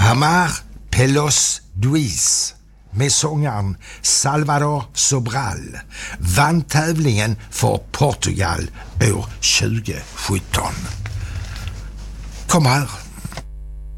Amar Pelos Duis med sångaren Salvador Sobral vann tävlingen för Portugal år 2017. Kom här.